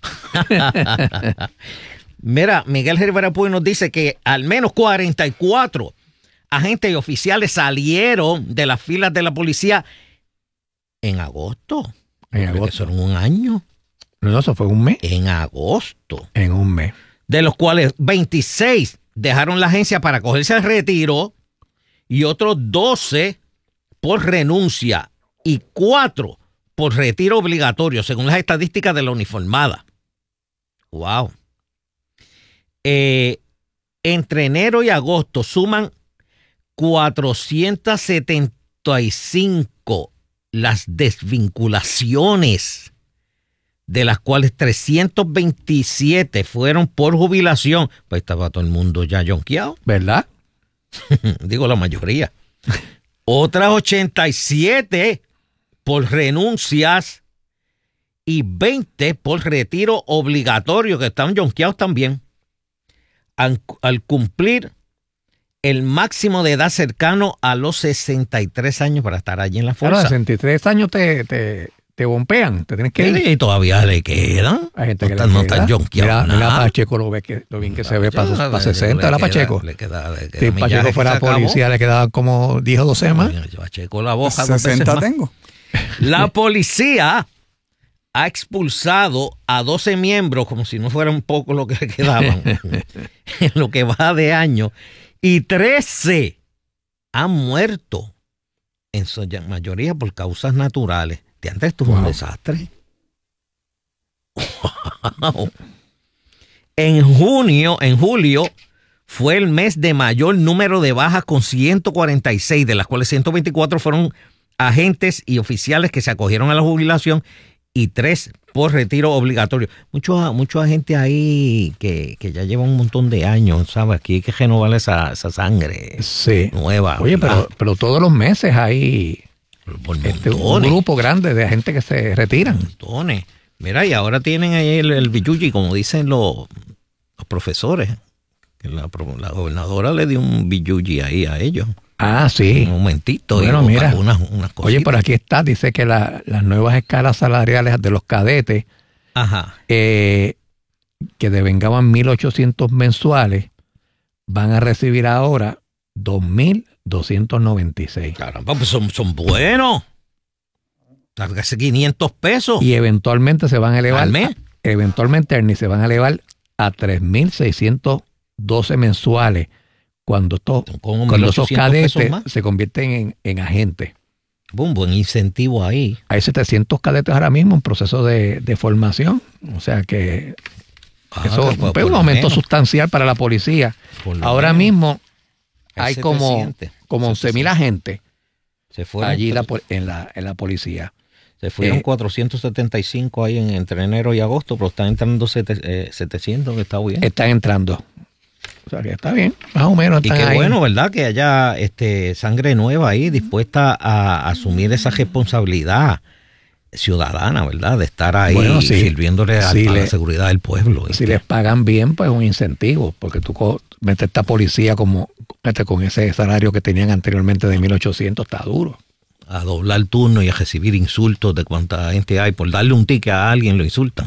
Mira, Miguel Rivera Puy nos dice que al menos cuarenta y cuatro agentes y oficiales salieron de las filas de la policía en agosto. En Porque agosto. son un año. No, eso fue un mes. En agosto. En un mes. De los cuales veintiséis dejaron la agencia para cogerse al retiro y otros doce por renuncia y cuatro por retiro obligatorio, según las estadísticas de la uniformada. Wow. Eh, entre enero y agosto suman cuatrocientas setenta y cinco las desvinculaciones, de las cuales trescientos veintisiete fueron por jubilación. Pues estaba todo el mundo ya yonqueado. ¿Verdad? Digo, la mayoría. Otras ochenta y siete por renuncias y veinte por retiro obligatorio, que están yonqueados también. Al, al cumplir el máximo de edad cercano a los sesenta y tres años para estar allí en la A los fuerza. sesenta y tres años te, te, te bompean, te tienes que ir. Y todavía le quedan. Hay gente no que están, le no queda. están yonqueados Mira, mira nada. Pacheco, lo, ve que, lo bien que se ve para, Ya, para le- sesenta, le ¿la queda- Pacheco? Le queda, le queda Si millaje Pacheco que fuera se acabó. policía, le quedaba como diez o doce más. Oye, Pacheco la boja dos veces sesenta más. tengo. La policía ha expulsado a doce miembros, como si no fuera un poco lo que le quedaban, en lo que va de año, y trece han muerto, en su mayoría por causas naturales. De antes esto fue un Wow. desastre. Wow. En junio, en julio, fue el mes de mayor número de bajas con ciento cuarenta y seis, de las cuales ciento veinticuatro fueron agentes y oficiales que se acogieron a la jubilación y tres por retiro obligatorio. Muchos muchos agentes ahí que, que ya llevan un montón de años, ¿sabes? Aquí hay que renovar esa, esa sangre Sí. nueva. Oye, ¿verdad? pero, pero todos los meses hay Por este, un montones, grupo grande de gente que se retiran. montones. Mira, y ahora tienen ahí el, el billuyi, como dicen los, los profesores. Que La, pro- la gobernadora le dio un billuyi ahí a ellos. Ah, sí. Un momentito. Bueno, y mira. Unas, unas cositas. Oye, por aquí está, dice que la- las nuevas escalas salariales de los cadetes Ajá. eh, que devengaban mil ochocientos mensuales van a recibir ahora dos mil doscientos noventa y seis. Caramba, pues son, son buenos. Casi quinientos pesos. Y eventualmente se van a elevar, ¿Al mes? eventualmente, Ernie, se van a elevar a tres mil seiscientos doce mensuales cuando, esto, Son como cuando esos mil ochocientos pesos cadetes más. se convierten en, en agentes. Un buen incentivo ahí. Hay setecientos cadetes ahora mismo en proceso de, de formación. O sea que Ah, eso que por- es un por lo aumento menos, sustancial para la policía. por lo Ahora menos. mismo Hay hay como, setecientos, como once mil agentes Se fueron, allí la po- en, la, en la policía. se fueron eh, cuatrocientos setenta y cinco ahí en, entre enero y agosto, pero están entrando sete- eh, setecientos, que está bien. Están entrando. O sea que está bien, más o menos Y están qué ahí. bueno, ¿verdad? Que haya este, sangre nueva ahí dispuesta a asumir esa responsabilidad ciudadana, ¿verdad? De estar ahí Bueno, sí. sirviéndole a, Sí, a la le- seguridad del pueblo. Si ¿viste? les pagan bien, pues un incentivo, porque tú co- metes esta policía como este, con ese salario que tenían anteriormente de mil ochocientos, está duro. A doblar turno y a recibir insultos de cuánta gente hay. Por darle un ticket a alguien lo insultan.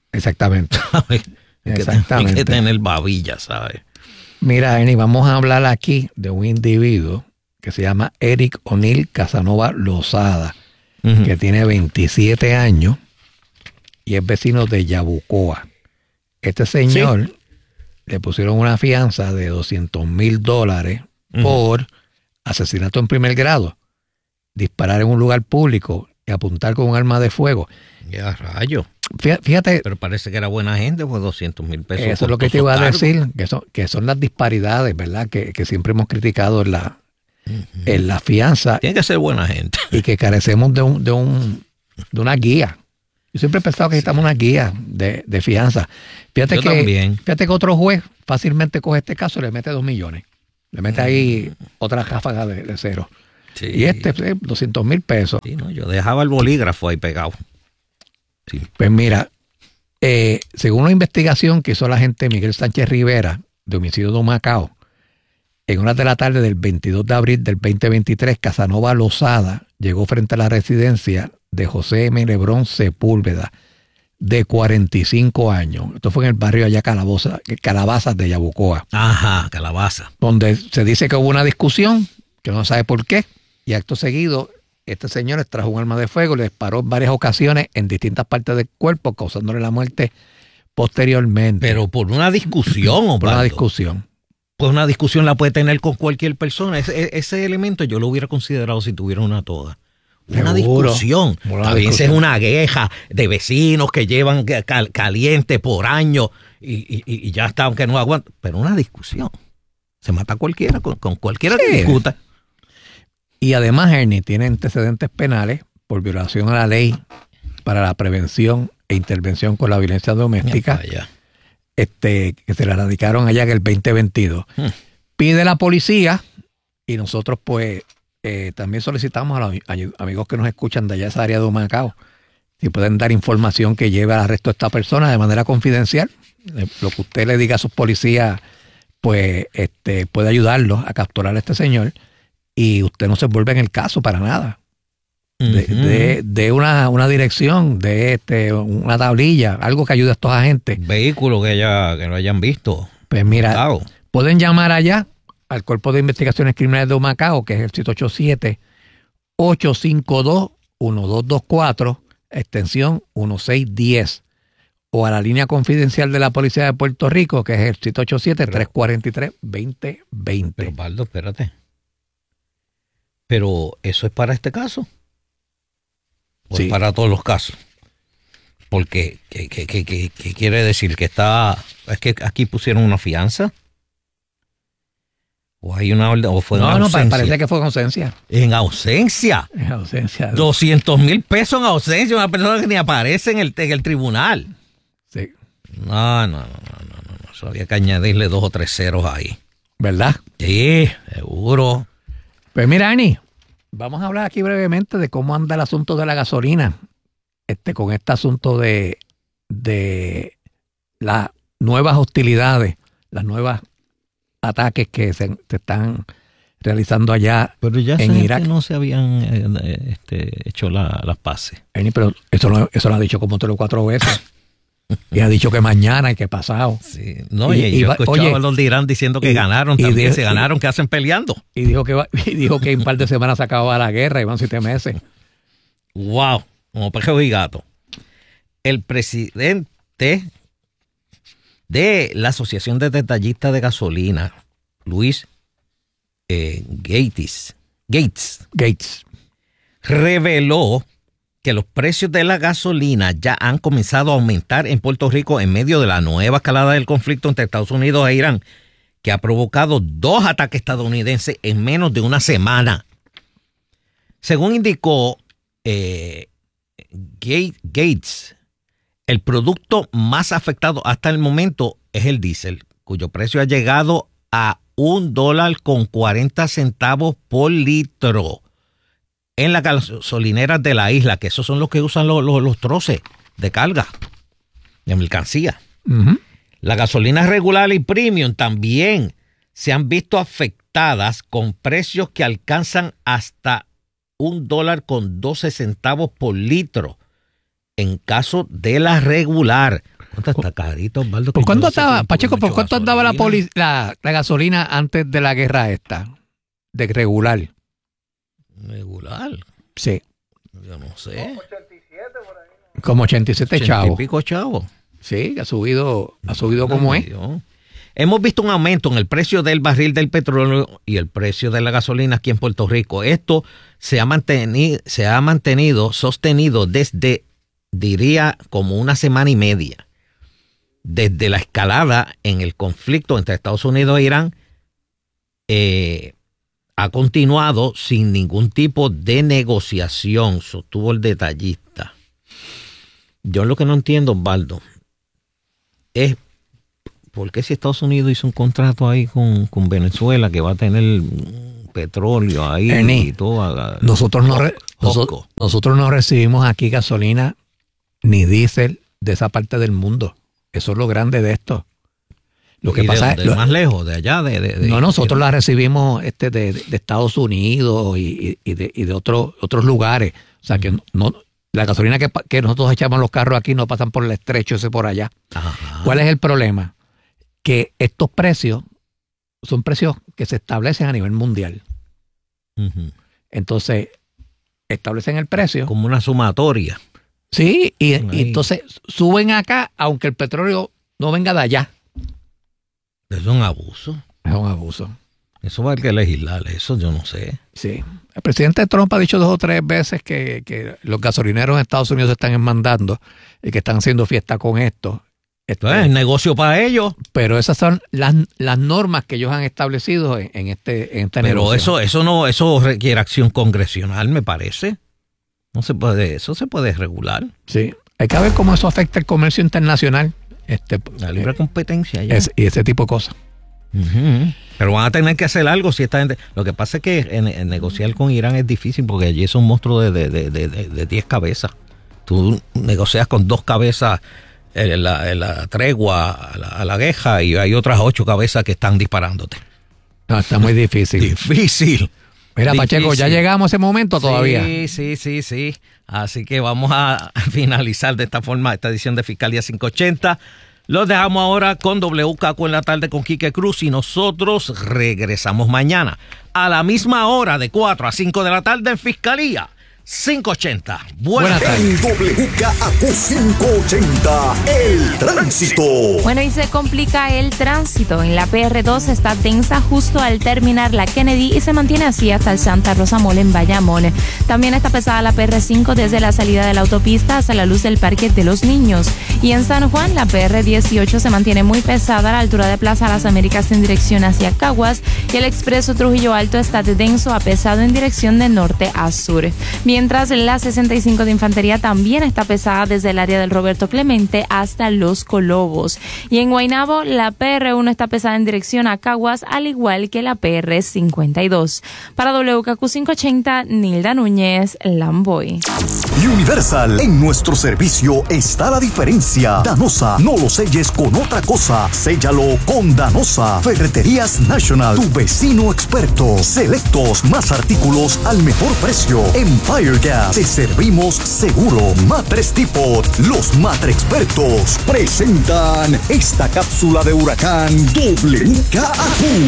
Exactamente. ¿Sabes? Exactamente. Hay que tener babilla, ¿sabes? Mira, Eni, vamos a hablar aquí de un individuo que se llama Eric O'Neill Casanova Lozada, uh-huh. que tiene veintisiete años y es vecino de Yabucoa. Este señor ¿Sí? le pusieron una fianza de doscientos mil dólares uh-huh. por asesinato en primer grado, disparar en un lugar público y apuntar con un arma de fuego. Ya, rayo. Fíjate. Pero parece que era buena gente, pues doscientos mil pesos. Eso es lo que te iba a decir, que son, que son las disparidades, ¿verdad? Que, que siempre hemos criticado en la, uh-huh. en la fianza. Tiene que ser buena gente. Y que carecemos de un, de un, de una guía. Yo siempre he pensado que necesitamos una guía de, de fianza. Fíjate Yo que, también. Fíjate que otro juez fácilmente coge este caso y le mete dos millones. Le mete uh-huh. ahí otra ráfaga de, de cero. Sí. Y este, eh, doscientos mil pesos. Sí, no, yo dejaba el bolígrafo ahí pegado. Sí. Pues mira, eh, según una investigación que hizo la agente Miguel Sánchez Rivera de homicidio de Humacao, en horas de la tarde del veintidós de abril del veinte veintitrés, Casanova Lozada llegó frente a la residencia de José M. Lebrón Sepúlveda, de cuarenta y cinco años. Esto fue en el barrio allá Calaboza, Calabazas de Yabucoa. Ajá, Calabaza. Donde se dice que hubo una discusión, que no sabe por qué, y acto seguido este señor les trajo un arma de fuego, le disparó en varias ocasiones en distintas partes del cuerpo, causándole la muerte posteriormente. Pero por una discusión, ¿o por una discusión. Pues una discusión la puede tener con cualquier persona. Ese, ese elemento yo lo hubiera considerado si tuviera una toga. Una Seguro. discusión. Una a veces discusión. es una queja de vecinos que llevan cal, caliente por años y, y, y ya está, aunque no aguanta. Pero una discusión. Se mata cualquiera, con, con cualquiera sí. que discuta. Y además, Ernie tiene antecedentes penales por violación a la ley para la prevención e intervención con la violencia doméstica, ya, ya. Este, que se le radicaron allá en el veinte veintidós. Hmm. Pide la policía y nosotros pues eh, también solicitamos a los amigos que nos escuchan de allá esa área de Humacao si pueden dar información que lleve al arresto de esta persona de manera confidencial. Lo que usted le diga a sus policías pues este, puede ayudarlos a capturar a este señor. Y usted no se envuelve en el caso para nada. De, uh-huh. de, de una, una dirección, de este, una tablilla, algo que ayude a estos agentes. Vehículo que, haya, que lo hayan visto. Pues mira, Humacao. Pueden llamar allá al Cuerpo de Investigaciones Criminales de Humacao, que es el siete ocho siete, ocho cinco dos, uno dos dos cuatro, extensión dieciséis diez. O a la línea confidencial de la Policía de Puerto Rico, que es el siete ocho siete, tres cuatro tres, dos cero dos cero. Pero, Baldo, espérate. Pero eso es para este caso. O sí. es para todos los casos. Porque, ¿qué, qué, qué, qué, qué quiere decir? Que está. Es que aquí pusieron una fianza. O hay una orden. O fue no, una ausencia. No, parece que fue en ausencia. En ausencia. En ausencia. doscientos mil pesos en ausencia. Una persona que ni aparece en el, en el tribunal. Sí. No, no, no, no, no, no. Eso había que añadirle dos o tres ceros ahí. ¿Verdad? Sí, seguro. Pues mira, Ani, vamos a hablar aquí brevemente de cómo anda el asunto de la gasolina. Este, con este asunto de, de las nuevas hostilidades, las nuevas ataques que se, se están realizando allá pero ya en Irak. No se habían eh, este, hecho la, las paces. Ani, pero eso lo, eso lo ha dicho como tres o cuatro veces. Y ha dicho que mañana y que pasado. Sí. No, y, y yo escuchaba oye, a los de Irán diciendo que y, ganaron y también, dijo, se ganaron, y, que hacen peleando. Y dijo que y dijo que en un par de semanas se acababa la guerra y van siete meses. Wow, como pejo y gato. El presidente de la Asociación de Detallistas de Gasolina, Luis eh, Gates, Gates, Gates, reveló que los precios de la gasolina ya han comenzado a aumentar en Puerto Rico en medio de la nueva escalada del conflicto entre Estados Unidos e Irán, que ha provocado dos ataques estadounidenses en menos de una semana. Según indicó eh, Gates, el producto más afectado hasta el momento es el diésel, cuyo precio ha llegado a un dólar con cuarenta centavos por litro en las gasolineras de la isla, que esos son los que usan los, los, los troces de carga, de mercancía. Uh-huh. La gasolina regular y premium también se han visto afectadas con precios que alcanzan hasta un dólar con doce centavos por litro en caso de la regular. ¿Cuánto está carito, Osvaldo? ¿Por Que cuánto yo no sé estaba, quién Pacheco, come por mucho cuánto andaba la, gasolina. poli, la, la gasolina antes de la guerra esta? De regular. Regular. Sí. Yo no sé. Como ochenta y siete ochenta y chavos. pico chavos. Sí, ha subido, ha subido como es. Dios. Hemos visto un aumento en el precio del barril del petróleo y el precio de la gasolina aquí en Puerto Rico. Esto se ha mantenido, se ha mantenido sostenido desde, diría, como una semana y media. Desde la escalada en el conflicto entre Estados Unidos e Irán, eh, ha continuado sin ningún tipo de negociación, sostuvo el detallista. Yo lo que no entiendo, Osvaldo, es por qué si Estados Unidos hizo un contrato ahí con, con Venezuela que va a tener petróleo ahí Ernie, y todo. Nosotros no, re, Joco. nosotros, nosotros no recibimos aquí gasolina ni diésel de esa parte del mundo. Eso es lo grande de esto. Lo que ¿Y pasa de, es de lo- más lejos, de allá, de, de- de- no, nosotros de- la recibimos este de, de Estados Unidos y, y de, y de otros otros lugares. O sea que no, la gasolina que, pa- que nosotros echamos en los carros aquí no pasan por el estrecho ese por allá. Ajá. ¿Cuál es el problema? Que estos precios son precios que se establecen a nivel mundial. Ujú. Entonces, establecen el precio. Como una sumatoria. Sí, y, Ahí. y entonces suben acá, aunque el petróleo no venga de allá. Es un abuso. Es un abuso. Eso va a haber que legislar, eso yo no sé. Sí. El presidente Trump ha dicho dos o tres veces que, que los gasolineros en Estados Unidos se están enmandando y que están haciendo fiesta con esto. Este, Entonces, es negocio para ellos. pero esas son las, las normas que ellos han establecido en, en este en esta Pero negocio. eso, eso no, eso requiere acción congresional, me parece. No se puede, eso se puede regular. Sí. Hay que ver cómo eso afecta el comercio internacional. Este, La libre eh, competencia ya. es- y ese tipo de cosas. Ujú. Pero van a tener que hacer algo si esta gente. Lo que pasa es que en, en negociar con Irán es difícil porque allí es un monstruo de diez de, de, de, de diez cabezas. Tú negocias con dos cabezas en la, en la tregua a la, a la guerra y hay otras ocho cabezas que están disparándote. No, está muy difícil. Difícil. Mira, Pacheco, ya Difícil. llegamos a ese momento todavía. Sí, sí, sí, sí. Así que vamos a finalizar de esta forma esta edición de Fiscalía quinientos ochenta. Los dejamos ahora con W K Q en la tarde con Quique Cruz y nosotros regresamos mañana a la misma hora de cuatro a cinco de la tarde en Fiscalía quinientos ochenta. Buenas Buenas tardes. tardes. En W K A Q quinientos ochenta, el tránsito. Bueno, y se complica el tránsito. En la P R dos está densa justo al terminar la Kennedy y se mantiene así hasta el Santa Rosa Mall en Bayamón. También está pesada la P R cinco desde la salida de la autopista hasta la luz del Parque de los Niños. Y en San Juan, la P R dieciocho se mantiene muy pesada a la altura de Plaza Las Américas en dirección hacia Caguas y el expreso Trujillo Alto está de denso a pesado en dirección de norte a sur. Mientras la sesenta y cinco de Infantería también está pesada desde el área del Roberto Clemente hasta Los Colobos. Y en Guaynabo, la P R uno está pesada en dirección a Caguas, al igual que la P R cincuenta y dos. Para W K Q quinientos ochenta, Nilda Núñez, Lamboy. Universal, en nuestro servicio está la diferencia. Danosa, no lo selles con otra cosa. Séllalo con Danosa. Ferreterías National, tu vecino experto. Selectos, más artículos al mejor precio. Empire Gas, te servimos seguro. Matres Tipot, los matre expertos presentan esta cápsula de huracán W K A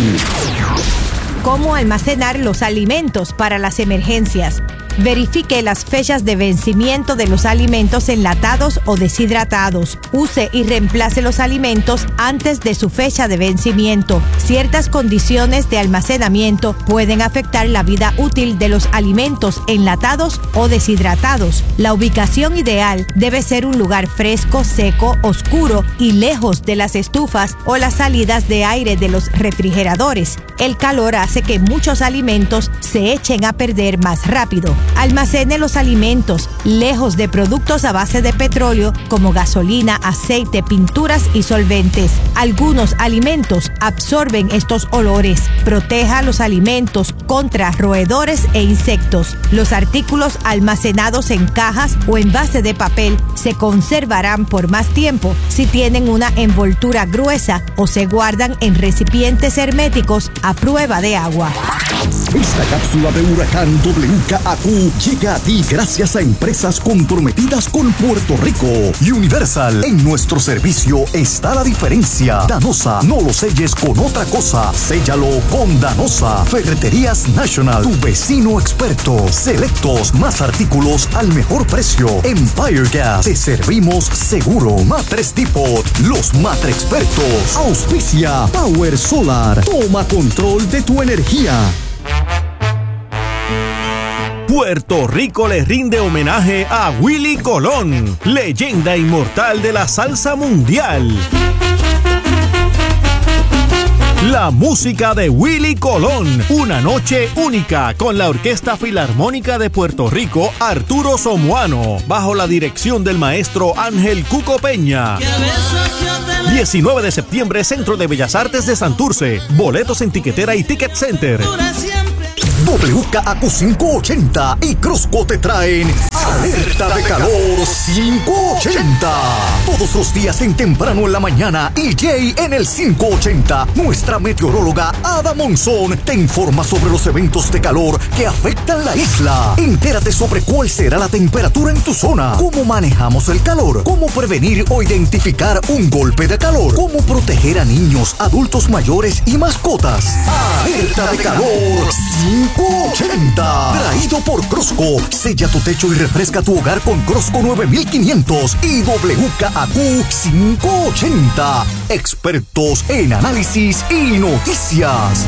Q. Cómo almacenar los alimentos para las emergencias. Verifique las fechas de vencimiento de los alimentos enlatados o deshidratados. Use y reemplace los alimentos antes de su fecha de vencimiento. Ciertas condiciones de almacenamiento pueden afectar la vida útil de los alimentos enlatados o deshidratados. La ubicación ideal debe ser un lugar fresco, seco, oscuro y lejos de las estufas o las salidas de aire de los refrigeradores. El calor hace que muchos alimentos se echen a perder más rápido. Almacene los alimentos lejos de productos a base de petróleo como gasolina, aceite, pinturas y solventes. Algunos alimentos absorben estos olores. Proteja los alimentos contra roedores e insectos. Los artículos almacenados en cajas o envase de papel se conservarán por más tiempo si tienen una envoltura gruesa o se guardan en recipientes herméticos a prueba de agua. Esta cápsula de huracán W K A Q llega a ti gracias a empresas comprometidas con Puerto Rico. Universal, en nuestro servicio está la diferencia. Danosa, no lo selles con otra cosa, séllalo con Danosa. Ferreterías National, tu vecino experto. Selectos, más artículos al mejor precio. Empire Gas, te servimos seguro. Matres Depot, los matre expertos. Auspicia Power Solar, toma control de tu energía. Puerto Rico le rinde homenaje a Willie Colón, leyenda inmortal de la salsa mundial. La música de Willie Colón, una noche única con la Orquesta Filarmónica de Puerto Rico Arturo Somoano, bajo la dirección del maestro Ángel Cuco Peña. diecinueve de septiembre, Centro de Bellas Artes de Santurce. Boletos en Tiquetera y Ticket Center. W K A Q quinientos ochenta y Crosco te traen Alerta de Calor quinientos ochenta. Todos los días en temprano en la mañana y Jay en el quinientos ochenta. Nuestra meteoróloga Ada Monzón te informa sobre los eventos de calor que afectan la isla. Entérate sobre cuál será la temperatura en tu zona, cómo manejamos el calor, cómo prevenir o identificar un golpe de calor, cómo proteger a niños, adultos mayores y mascotas. Alerta de Calor quinientos ochenta. Traído por Crosco. Sella tu techo y refresca tu hogar con Crosco nueve mil quinientos y W K A Q quinientos ochenta. Expertos en análisis y noticias.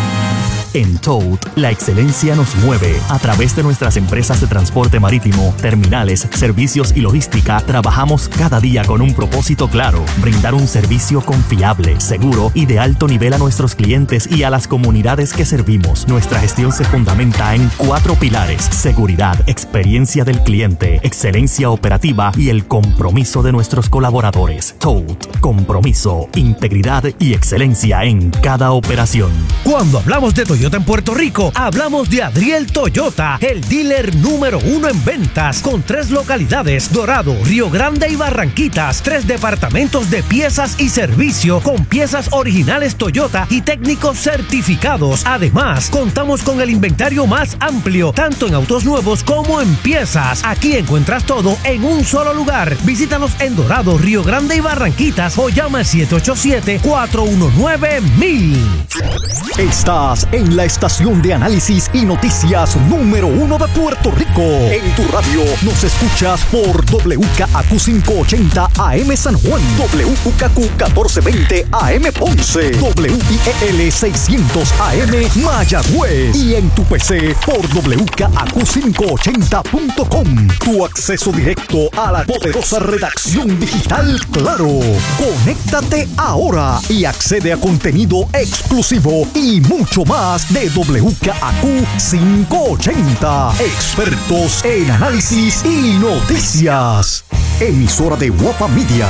En Toad, la excelencia nos mueve. A través de nuestras empresas de transporte marítimo, terminales, servicios y logística, trabajamos cada día con un propósito claro: brindar un servicio confiable, seguro y de alto nivel a nuestros clientes y a las comunidades que servimos. Nuestra gestión se fundamenta en cuatro pilares: seguridad, experiencia del cliente, excelencia operativa y el compromiso de nuestros colaboradores. Toad, compromiso, integridad y excelencia en cada operación. Cuando hablamos de Toyota en Puerto Rico, hablamos de Adriel Toyota, el dealer número uno en ventas, con tres localidades: Dorado, Río Grande y Barranquitas. Tres departamentos de piezas y servicio con piezas originales Toyota y técnicos certificados. Además, contamos con el inventario más amplio, tanto en autos nuevos como en piezas. Aquí encuentras todo en un solo lugar. Visítanos en Dorado, Río Grande y Barranquitas o llama al siete ocho siete, cuatro uno nueve, mil. Estás en la estación de análisis y noticias número uno de Puerto Rico. En tu radio nos escuchas por W K A Q quinientos ochenta A M San Juan, W K A Q catorce veinte A M Ponce, W I E L seiscientos A M Mayagüez y en tu P C por W K A Q quinientos ochenta punto com. Tu acceso directo a la poderosa redacción digital Claro. Conéctate ahora y accede a contenido exclusivo y mucho más de W K A Q quinientos ochenta. Expertos en análisis y noticias. Emisora de Guapa Media.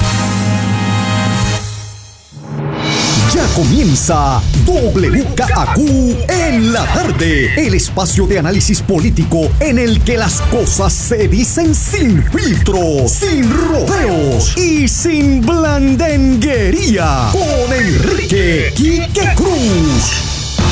Ya comienza W K A Q en la tarde, el espacio de análisis político en el que las cosas se dicen sin filtro, sin rodeos y sin blandenguería. Con Enrique Quique Cruz.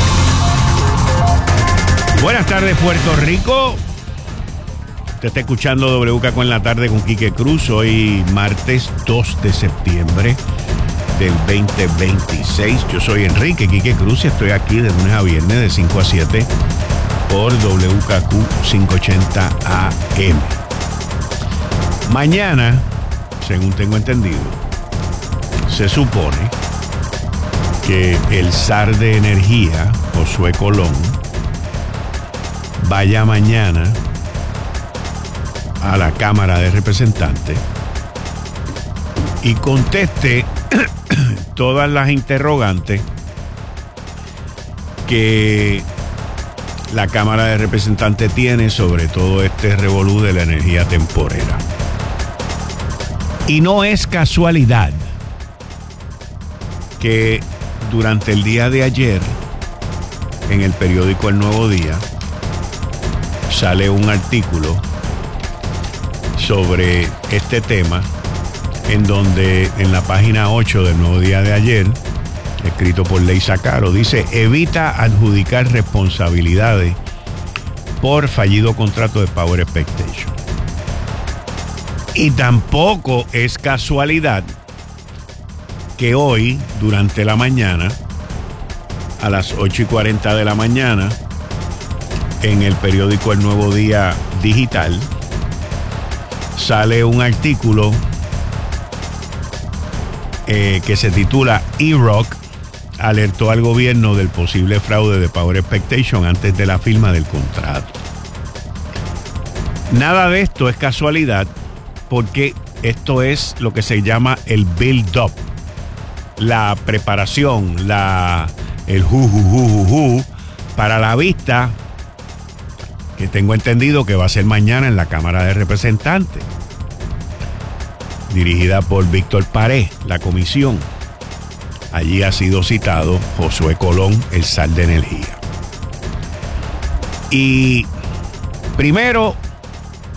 Buenas tardes, Puerto Rico. Usted está escuchando W K Q en la tarde con Quique Cruz. Hoy martes dos de septiembre del veinte veintiséis. Yo soy Enrique Quique Cruz y estoy aquí de lunes a viernes de cinco a siete por W K Q quinientos ochenta A M. Mañana, según tengo entendido, se supone que el zar de energía, Josué Colón, vaya mañana a la Cámara de Representantes y conteste todas las interrogantes que la Cámara de Representantes tiene sobre todo este revolú de la energía temporera. Y no es casualidad que durante el día de ayer en el periódico El Nuevo Día sale un artículo sobre este tema, en donde en la página ocho del Nuevo Día de ayer, escrito por Leisa Caro, dice: evita adjudicar responsabilidades por fallido contrato de Power Expectation. Y tampoco es casualidad que hoy, durante la mañana, a las ocho y cuarenta de la mañana, en el periódico El Nuevo Día Digital, sale un artículo eh, que se titula E-Rock alertó al gobierno del posible fraude de Power Expectation antes de la firma del contrato. Nada de esto es casualidad, porque esto es lo que se llama el build-up, la preparación, la, el ju, ju, ju, ju, ju, para la vista que tengo entendido que va a ser mañana en la Cámara de Representantes, dirigida por Víctor Pared, la comisión. Allí ha sido citado Josué Colón, el zar de energía. Y primero